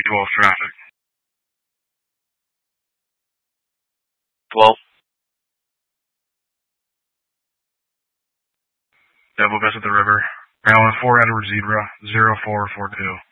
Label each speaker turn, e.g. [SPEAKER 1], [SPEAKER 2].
[SPEAKER 1] 12 traffic.
[SPEAKER 2] 12.
[SPEAKER 1] Devil Best at the river. Island 4 Edward Zebra, 0442.